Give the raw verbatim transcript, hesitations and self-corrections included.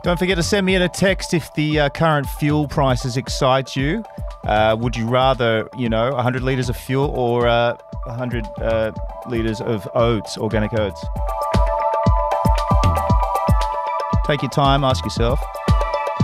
Don't forget to send me in a text if the uh, current fuel prices excite you. Uh, would you rather, you know, one hundred litres of fuel or uh, one hundred uh, litres of oats, organic oats? Take your time, ask yourself.